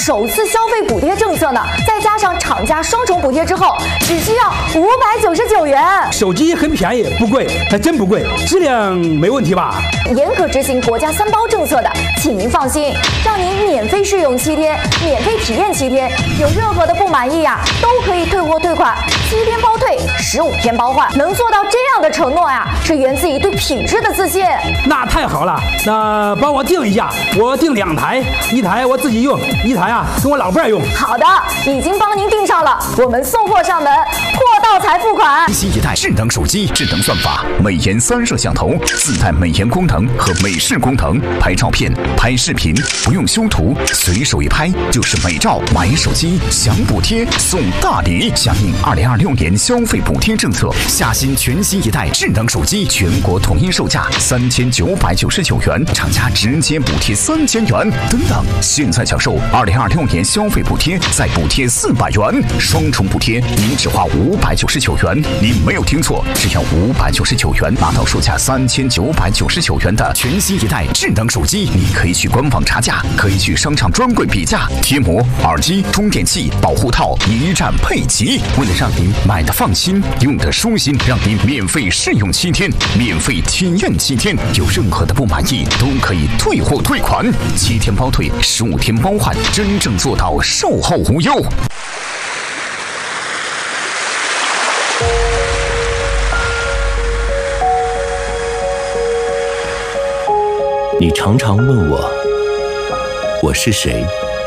首次消费补贴政策呢，再加上厂家双重补贴之后，只需要599元。 手机很便宜，不贵，还真不贵，质量没问题吧？ 严格执行国家3包政策的，请您放心，让您免费试用7天，免费体验7天，有任何的不满意呀，都可以退货退款，7天包退，15天包换。能做到这样的承诺呀，是源自于对品质的自信。 那太好了，那帮我订一下，我订2台，1台我自己用，1台啊跟我老伴用。 好的，已经帮您订上了，我们送货上门，货到才付款。 新一代智能手机，智能算法，美颜3摄像头，自带美颜功能和美视功能，拍照片、拍视频不用修图，随手一拍就是美照。买手机享补贴送大礼，响应2026年消费补贴政策，下新全新一代智能手机，全国统一售价3999元，厂家直接补贴3000元。等等，现在享受2026年消费补贴，再补贴400元，双重补贴，您只花599元。您没有听错，只要599元拿到售价3999元的全新一代智能手机。你可以去官网查价，可以去商场专柜比价，贴膜、耳机、充电器、保护套一站配齐。为了让您买的放心，用的舒心，让您免费试用7天，免费体验7天，有任何的不满意都可以退货退款，7天包退，15天包换，真正做到售后无忧。 你常常问我是谁？